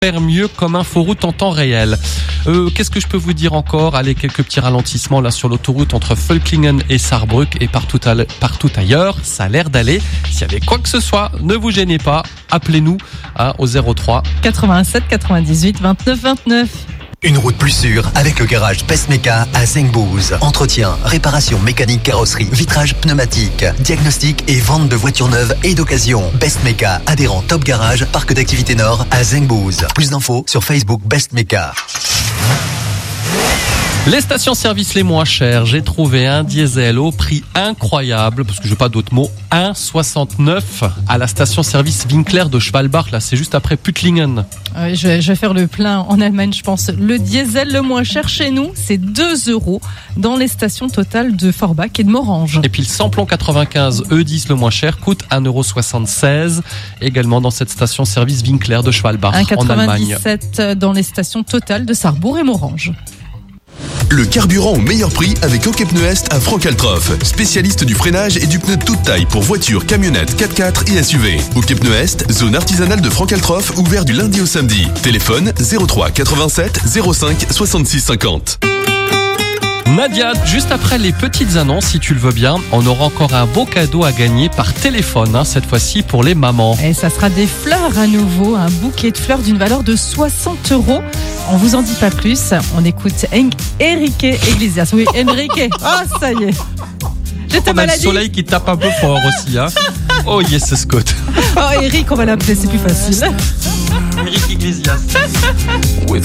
faire mieux comme inforoute en temps réel. Qu'est-ce que je peux vous dire encore? Allez, quelques petits ralentissements là sur l'autoroute entre Völklingen et Saarbrück et partout ailleurs. Ça a l'air d'aller. S'il y avait quoi que ce soit, ne vous gênez pas. Appelez-nous au 03 87 98 29 29. Une route plus sûre avec le garage Bestmeka à Zengbouz. Entretien, réparation mécanique, carrosserie, vitrage pneumatique, diagnostic et vente de voitures neuves et d'occasion. Bestmeka, adhérent Top Garage, parc d'activité Nord à Zengbouz. Plus d'infos sur Facebook Bestmeka. Les stations-service les moins chères, j'ai trouvé un diesel au prix incroyable, parce que je n'ai pas d'autres mots, 1,69 à la station-service Winkler de Schwalbach, là c'est juste après Puttlingen. Je vais faire le plein en Allemagne, je pense. Le diesel le moins cher chez nous, c'est 2 € dans les stations totales de Forbach et de Morange. Et puis le samplon 95 E10 le moins cher coûte 1,76 € également dans cette station-service Winkler de Schwalbach en Allemagne. 1,97 dans les stations totales de Sarrebourg et Morange. Le carburant au meilleur prix avec OK Pneus Est à Frankaltroff. Spécialiste du freinage et du pneu de toute taille pour voitures, camionnettes, 4x4 et SUV. OK Pneus Est, zone artisanale de Frankaltroff, ouvert du lundi au samedi. Téléphone 03 87 05 66 50. Nadia, juste après les petites annonces, si tu le veux bien, on aura encore un beau cadeau à gagner par téléphone, cette fois-ci pour les mamans. Et ça sera des fleurs à nouveau, un bouquet de fleurs d'une valeur de 60 €. On vous en dit pas plus, on écoute Enrique Iglesias. Oui, Enrique. Ah, ça y est. On a le soleil qui tape un peu fort aussi. Oh yes, Scott. Oh, Eric, on va l'appeler, c'est plus facile. Enrique Iglesias.